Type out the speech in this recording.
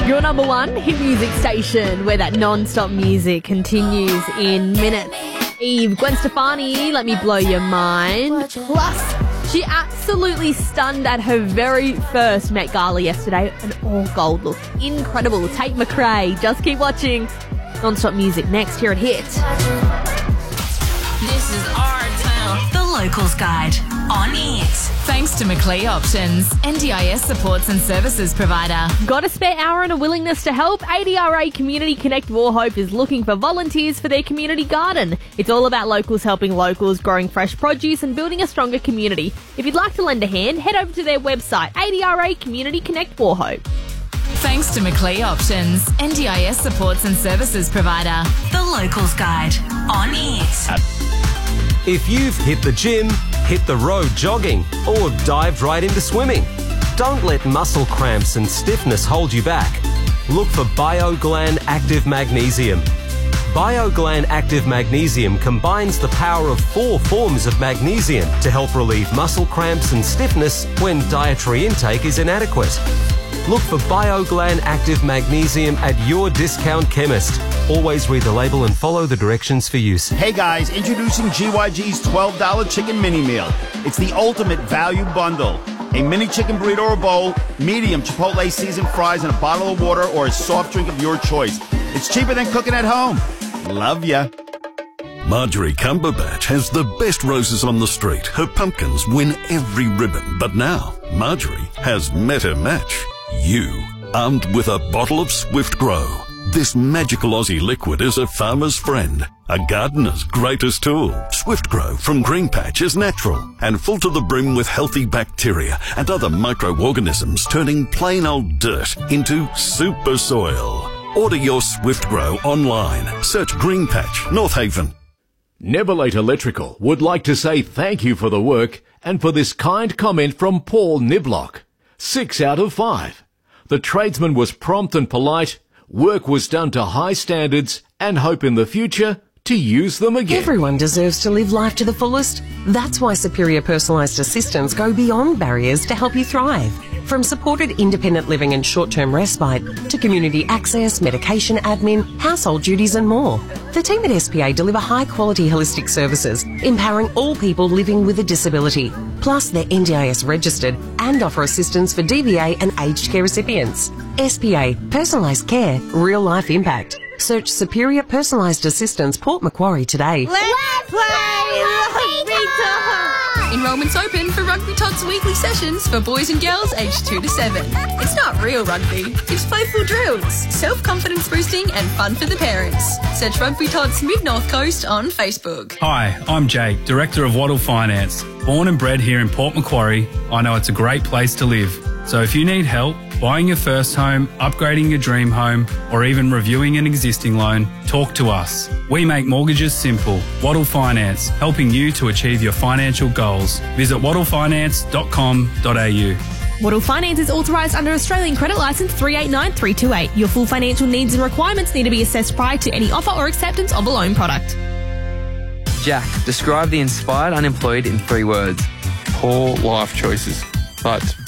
Your number one hit music station where that non-stop music continues in minutes. Eve, Gwen Stefani, Let Me Blow Your Mind. Plus, she absolutely stunned at her very first Met Gala yesterday. An all-gold look. Incredible. Tate McRae. Just keep watching. Non-stop music next here at Hit. This is our town. The Locals Guide on Hit. Thanks to Macleay Options, NDIS supports and services provider. Got a spare hour and a willingness to help? ADRA Community Connect Wauchope is looking for volunteers for their community garden. It's all about locals helping locals, growing fresh produce and building a stronger community. If you'd like to lend a hand, head over to their website, ADRA Community Connect Wauchope. Thanks to Macleay Options, NDIS supports and services provider. The Locals Guide on Hit. If you've hit the gym, hit the road jogging, or dived right into swimming, don't let muscle cramps and stiffness hold you back. Look for BioGlan Active Magnesium. BioGlan Active Magnesium combines the power of 4 forms of magnesium to help relieve muscle cramps and stiffness when dietary intake is inadequate. Look for BioGlan Active Magnesium at your discount chemist. Always read the label and follow the directions for use. Hey guys, introducing GYG's $12 chicken mini meal. It's the ultimate value bundle. A mini chicken burrito or bowl, medium Chipotle seasoned fries, and a bottle of water or a soft drink of your choice. It's cheaper than cooking at home. Love ya. Marjorie Cumberbatch has the best roses on the street. Her pumpkins win every ribbon. But now, Marjorie has met her match. You, armed with a bottle of Swift Grow. This magical Aussie liquid is a farmer's friend, a gardener's greatest tool. Swift Grow from Green Patch is natural and full to the brim with healthy bacteria and other microorganisms, turning plain old dirt into super soil. Order your Swift Grow online. Search Green Patch, North Haven. Neverlate Electrical would like to say thank you for the work and for this kind comment from Paul Niblock. 6 out of 5. The tradesman was prompt and polite, work was done to high standards, and hope in the future to use them again. Everyone deserves to live life to the fullest. That's why Superior Personalised Assistants go beyond barriers to help you thrive. From supported independent living and short-term respite to community access, medication admin, household duties and more. The team at SPA deliver high-quality holistic services, empowering all people living with a disability. Plus, they're NDIS registered and offer assistance for DVA and aged care recipients. SPA, personalised care, real-life impact. Search Superior Personalised Assistance Port Macquarie today. Let's play Rugby Tots! Enrollment's open for Rugby Tots weekly sessions for boys and girls aged 2 to 7. It's not real rugby, it's playful drills, self-confidence boosting and fun for the parents. Search Rugby Tots Mid-North Coast on Facebook. Hi, I'm Jake, Director of Wattle Finance. Born and bred here in Port Macquarie, I know it's a great place to live. So if you need help buying your first home, upgrading your dream home, or even reviewing an existing loan, talk to us. We make mortgages simple. Wattle Finance, helping you to achieve your financial goals. Visit wattlefinance.com.au. Wattle Finance is authorised under Australian Credit Licence 389328. Your full financial needs and requirements need to be assessed prior to any offer or acceptance of a loan product. Jack, describe the inspired unemployed in 3 words. Poor life choices, but